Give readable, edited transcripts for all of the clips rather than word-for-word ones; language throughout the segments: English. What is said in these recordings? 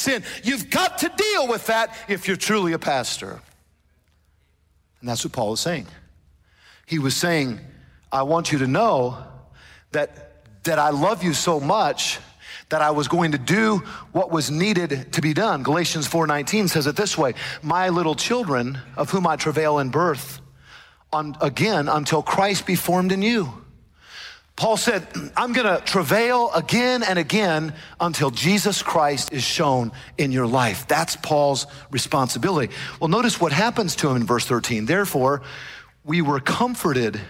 sin. You've got to deal with that if you're truly a pastor. And that's what Paul is saying. He was saying, I want you to know that I love you so much that I was going to do what was needed to be done. Galatians 4:19 says it this way, my little children, of whom I travail in birth, again until Christ be formed in you. Paul said, I'm gonna travail again and again until Jesus Christ is shown in your life. That's Paul's responsibility. Well, notice what happens to him in verse 13. Therefore, we were comforted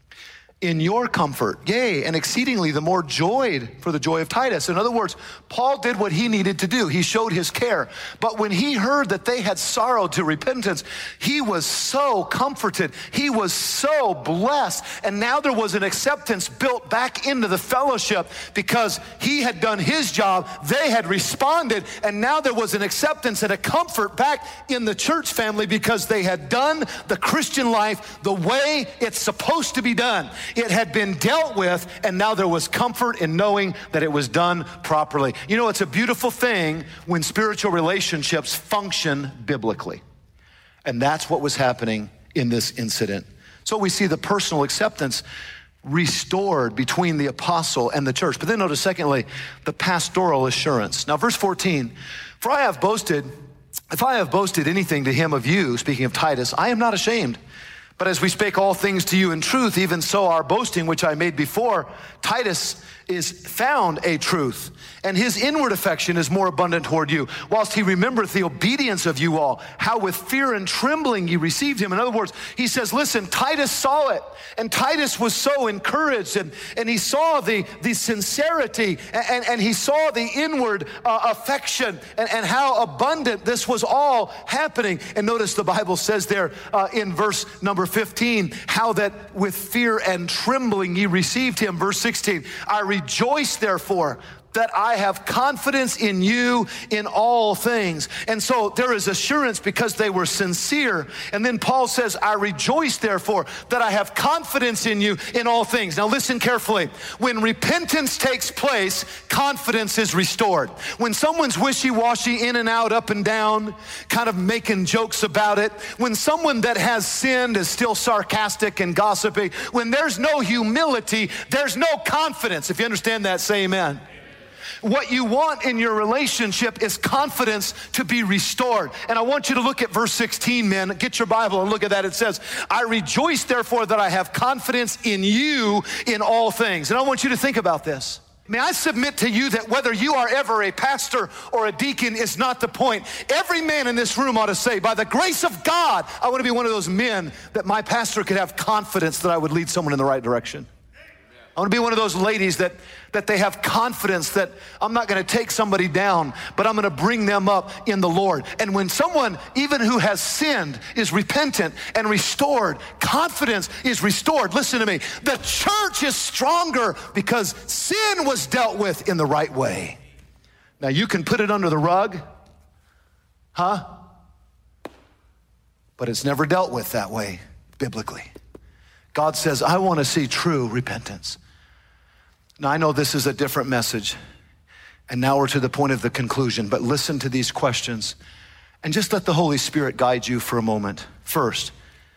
in your comfort, yea, and exceedingly the more joyed for the joy of Titus. In other words, Paul did what he needed to do. He showed his care. But when he heard that they had sorrowed to repentance, he was so comforted. He was so blessed. And now there was an acceptance built back into the fellowship because he had done his job. They had responded. And now there was an acceptance and a comfort back in the church family because they had done the Christian life the way it's supposed to be done. It had been dealt with, and now there was comfort in knowing that it was done properly. You know, it's a beautiful thing when spiritual relationships function biblically. And that's what was happening in this incident. So we see the personal acceptance restored between the apostle and the church. But then notice, secondly, the pastoral assurance. Now, verse 14, if I have boasted anything to him of you, speaking of Titus, I am not ashamed. But as we spake all things to you in truth, even so our boasting, which I made before, Titus is found a truth, and his inward affection is more abundant toward you, whilst he remembereth the obedience of you all, how with fear and trembling ye received him. In other words, he says, listen, Titus saw it, and Titus was so encouraged, and he saw the sincerity, and he saw the inward affection, and how abundant this was all happening. And notice the Bible says there in verse number 15, how that with fear and trembling ye received him. Verse 16, I rejoice therefore that I have confidence in you in all things. And so there is assurance because they were sincere. And then Paul says, I rejoice therefore that I have confidence in you in all things. Now listen carefully. When repentance takes place, confidence is restored. When someone's wishy-washy, in and out, up and down, kind of making jokes about it, when someone that has sinned is still sarcastic and gossipy, when there's no humility, there's no confidence. If you understand that, say amen. What you want in your relationship is confidence to be restored. And I want you to look at verse 16, men. Get your Bible and look at that. It says, I rejoice therefore that I have confidence in you in all things. And I want you to think about this. May I submit to you that whether you are ever a pastor or a deacon is not the point. Every man in this room ought to say, by the grace of God, I want to be one of those men that my pastor could have confidence that I would lead someone in the right direction. I want to be one of those ladies that they have confidence that I'm not going to take somebody down, but I'm going to bring them up in the Lord. And when someone, even who has sinned, is repentant and restored, confidence is restored. Listen to me. The church is stronger because sin was dealt with in the right way. Now you can put it under the rug, but it's never dealt with that way biblically. God says, I want to see true repentance. Now, I know this is a different message, and now we're to the point of the conclusion, but listen to these questions and just let the Holy Spirit guide you for a moment. First,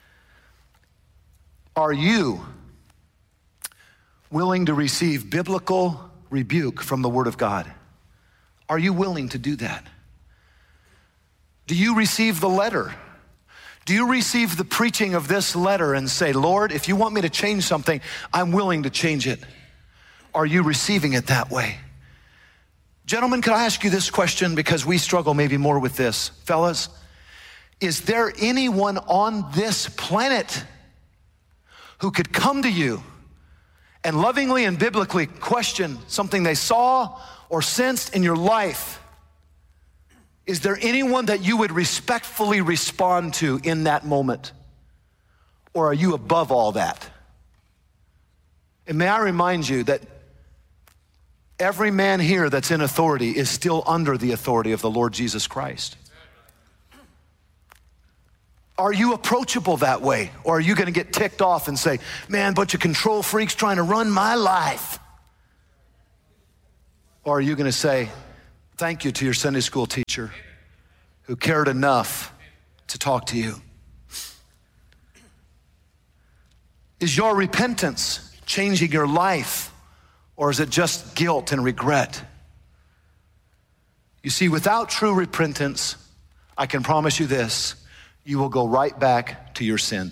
are you willing to receive biblical rebuke from the Word of God? Are you willing to do that? Do you receive the letter? Do you receive the preaching of this letter and say, Lord, if you want me to change something, I'm willing to change it? Are you receiving it that way? Gentlemen, could I ask you this question because we struggle maybe more with this. Fellas, is there anyone on this planet who could come to you and lovingly and biblically question something they saw or sensed in your life? Is there anyone that you would respectfully respond to in that moment? Or are you above all that? And may I remind you that every man here that's in authority is still under the authority of the Lord Jesus Christ. Are you approachable that way? Or are you going to get ticked off and say, man, bunch of control freaks trying to run my life? Or are you going to say, Thank you to your Sunday school teacher who cared enough to talk to you. Is your repentance changing your life, or is it just guilt and regret? You see, without true repentance, I can promise you this, you will go right back to your sin.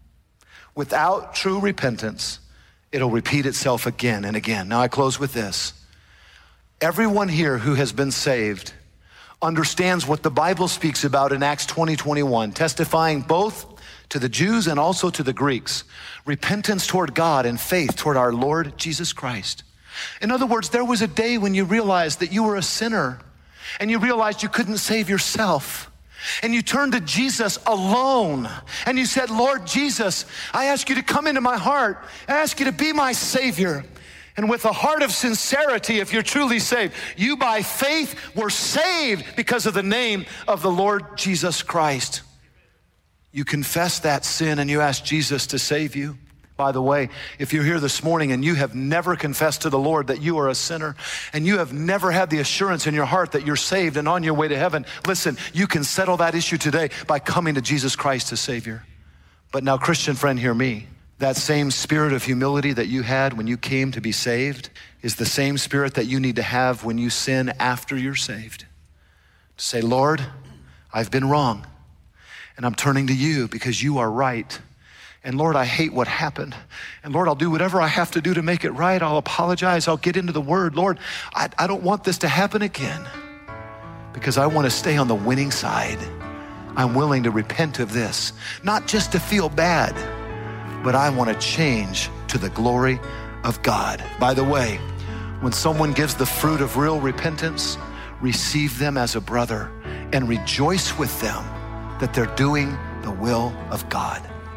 Without true repentance, it'll repeat itself again and again. Now I close with this. Everyone here who has been saved understands what the Bible speaks about in Acts 20:21, testifying both to the Jews and also to the Greeks. Repentance toward God and faith toward our Lord Jesus Christ. In other words, there was a day when you realized that you were a sinner and you realized you couldn't save yourself. And you turned to Jesus alone and you said, Lord Jesus, I ask you to come into my heart. I ask you to be my Savior. And with a heart of sincerity, if you're truly saved, you by faith were saved because of the name of the Lord Jesus Christ. You confess that sin and you ask Jesus to save you. By the way, if you're here this morning and you have never confessed to the Lord that you are a sinner and you have never had the assurance in your heart that you're saved and on your way to heaven, listen, you can settle that issue today by coming to Jesus Christ as Savior. But now, Christian friend, hear me. That same spirit of humility that you had when you came to be saved is the same spirit that you need to have when you sin after you're saved. To say, Lord, I've been wrong and I'm turning to you because you are right. And Lord, I hate what happened. And Lord, I'll do whatever I have to do to make it right. I'll apologize. I'll get into the word. Lord, I don't want this to happen again because I want to stay on the winning side. I'm willing to repent of this, not just to feel bad, but I want to change to the glory of God. By the way, when someone gives the fruit of real repentance, receive them as a brother and rejoice with them that they're doing the will of God.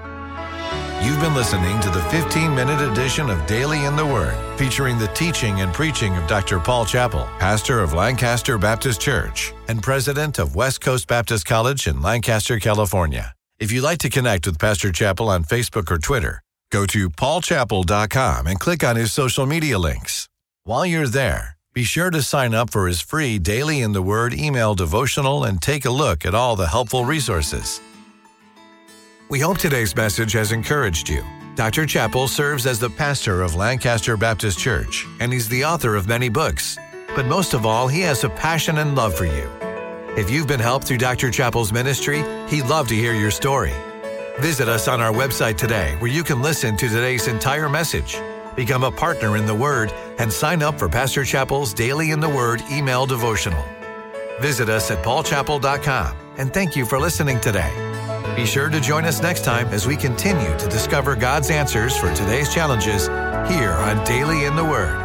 You've been listening to the 15-minute edition of Daily in the Word, featuring the teaching and preaching of Dr. Paul Chappell, pastor of Lancaster Baptist Church and president of West Coast Baptist College in Lancaster, California. If you'd like to connect with Pastor Chappell on Facebook or Twitter, go to paulchappell.com and click on his social media links. While you're there, be sure to sign up for his free Daily in the Word email devotional and take a look at all the helpful resources. We hope today's message has encouraged you. Dr. Chappell serves as the pastor of Lancaster Baptist Church, and he's the author of many books. But most of all, he has a passion and love for you. If you've been helped through Dr. Chappell's ministry, he'd love to hear your story. Visit us on our website today where you can listen to today's entire message, become a partner in the Word, and sign up for Pastor Chappell's Daily in the Word email devotional. Visit us at paulchappell.com, and thank you for listening today. Be sure to join us next time as we continue to discover God's answers for today's challenges here on Daily in the Word.